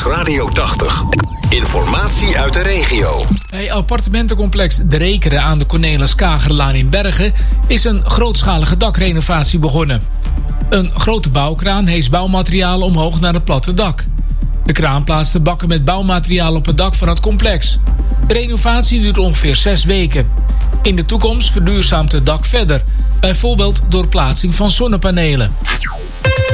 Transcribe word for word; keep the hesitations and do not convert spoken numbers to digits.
Radio tachtig. Informatie uit de regio. Bij appartementencomplex De Rekeren aan de Cornelis Kagerlaan in Bergen is een grootschalige dakrenovatie begonnen. Een grote bouwkraan heest bouwmateriaal omhoog naar het platte dak. De kraan plaatste bakken met bouwmateriaal op het dak van het complex. De renovatie duurt ongeveer zes weken. In de toekomst verduurzaamt het dak verder, bijvoorbeeld door plaatsing van zonnepanelen.